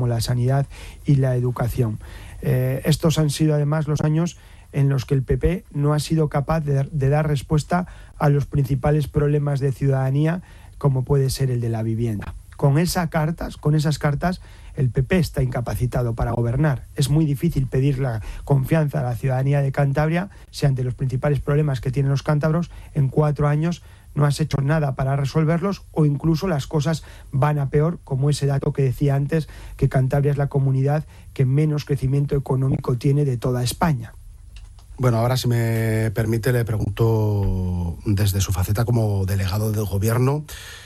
como la sanidad y la educación. Estos han sido además los años en los que el PP no ha sido capaz de dar respuesta a los principales problemas de ciudadanía, como puede ser el de la vivienda. Con esas cartas, el PP está incapacitado para gobernar. Es muy difícil pedir la confianza a la ciudadanía de Cantabria si ante los principales problemas que tienen los cántabros en 4 años no has hecho nada para resolverlos, o incluso las cosas van a peor, como ese dato que decía antes, que Cantabria es la comunidad que menos crecimiento económico tiene de toda España. Bueno, ahora, si me permite, le pregunto desde su faceta como delegado del gobierno,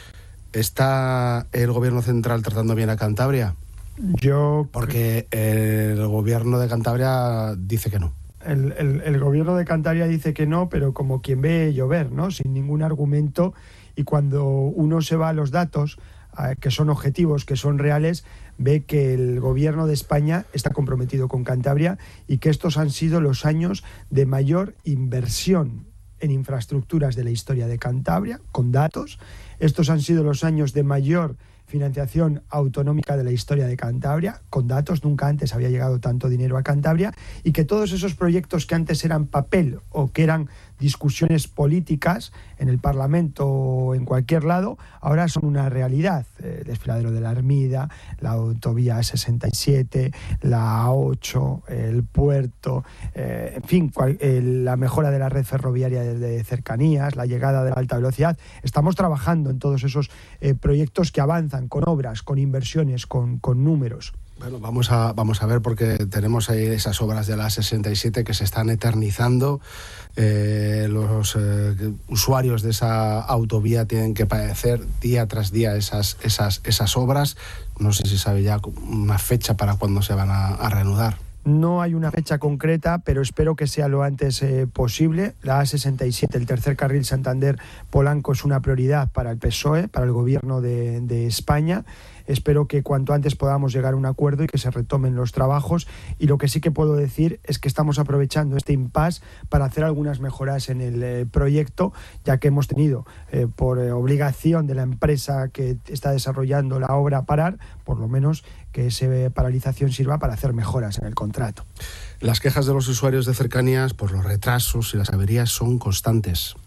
¿está el gobierno central tratando bien a Cantabria? Porque el gobierno de Cantabria dice que no. El gobierno de Cantabria dice que no, pero como quien ve llover, ¿no? Sin ningún argumento, y cuando uno se va a los datos, que son objetivos, que son reales, ve que el gobierno de España está comprometido con Cantabria y que estos han sido los años de mayor inversión en infraestructuras de la historia de Cantabria, con datos. Estos han sido los años de mayor financiación autonómica de la historia de Cantabria, con datos. Nunca antes había llegado tanto dinero a Cantabria, y que todos esos proyectos que antes eran papel o que eran discusiones políticas en el Parlamento o en cualquier lado, ahora son una realidad. El desfiladero de la Ermida, la autovía 67, la A8, el puerto, en fin, la mejora de la red ferroviaria de cercanías, la llegada de la alta velocidad. Estamos trabajando en todos esos proyectos que avanzan con obras, con inversiones, con números. Bueno, vamos a ver, porque tenemos ahí esas obras de la 67 que se están eternizando. Los usuarios de esa autovía tienen que padecer día tras día esas obras. No sé si sabe ya una fecha para cuándo se van a reanudar. No hay una fecha concreta, pero espero que sea lo antes posible. La A67, el tercer carril Santander-Polanco, es una prioridad para el PSOE, para el gobierno de España. Espero que cuanto antes podamos llegar a un acuerdo y que se retomen los trabajos. Y lo que sí que puedo decir es que estamos aprovechando este impasse para hacer algunas mejoras en el proyecto, ya que hemos tenido, por obligación de la empresa que está desarrollando la obra, parar, por lo menos que esa paralización sirva para hacer mejoras en el contrato. Las quejas de los usuarios de cercanías por los retrasos y las averías son constantes.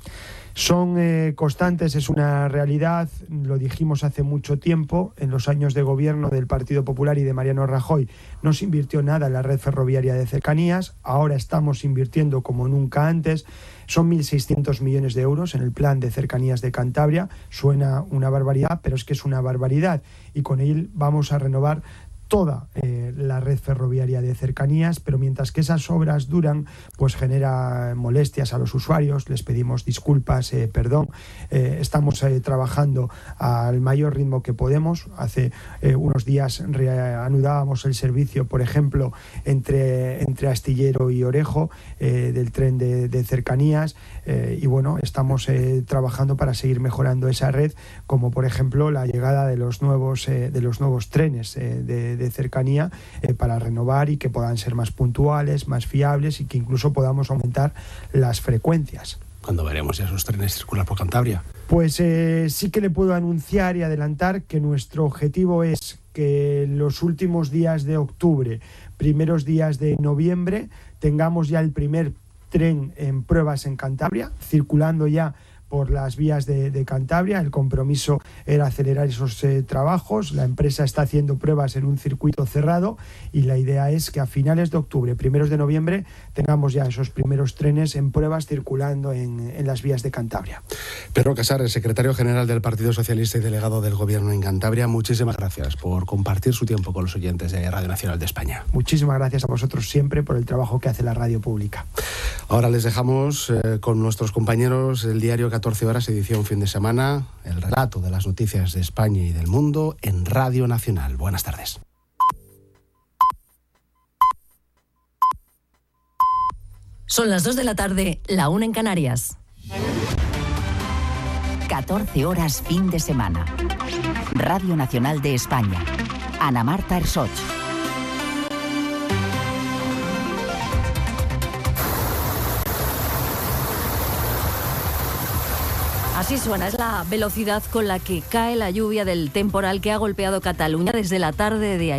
Son constantes, es una realidad. Lo dijimos hace mucho tiempo. En los años de gobierno del Partido Popular y de Mariano Rajoy no se invirtió nada en la red ferroviaria de cercanías. Ahora estamos invirtiendo como nunca antes. Son 1.600 millones de euros en el plan de cercanías de Cantabria. Suena una barbaridad, pero es que es una barbaridad. Y con él vamos a renovar toda la red ferroviaria de cercanías, pero mientras que esas obras duran, pues genera molestias a los usuarios. Les pedimos disculpas, perdón. Estamos trabajando al mayor ritmo que podemos. Hace unos días reanudábamos el servicio, por ejemplo, entre Astillero y Orejo, del tren de cercanías, y bueno, estamos trabajando para seguir mejorando esa red, como por ejemplo la llegada de los nuevos trenes de cercanía, para renovar y que puedan ser más puntuales, más fiables, y que incluso podamos aumentar las frecuencias. ¿Cuándo veremos ya esos trenes circular por Cantabria? Pues sí que le puedo anunciar y adelantar que nuestro objetivo es que los últimos días de octubre, primeros días de noviembre, tengamos ya el primer tren en pruebas en Cantabria, circulando ya por las vías de Cantabria. El compromiso era acelerar esos trabajos. La empresa está haciendo pruebas en un circuito cerrado, y la idea es que a finales de octubre, primeros de noviembre, tengamos ya esos primeros trenes en pruebas circulando en las vías de Cantabria. Pedro Casar, el secretario general del Partido Socialista y delegado del Gobierno en Cantabria, muchísimas gracias por compartir su tiempo con los oyentes de Radio Nacional de España. Muchísimas gracias a vosotros siempre por el trabajo que hace la radio pública. Ahora les dejamos con nuestros compañeros del diario 14 horas, edición fin de semana, el relato de las noticias de España y del mundo en Radio Nacional. Buenas tardes. Son las 2 de la tarde, la 1 en Canarias. 14 horas fin de semana. Radio Nacional de España. Ana Marta Ersoch. Así suena, es la velocidad con la que cae la lluvia del temporal que ha golpeado Cataluña desde la tarde de ayer.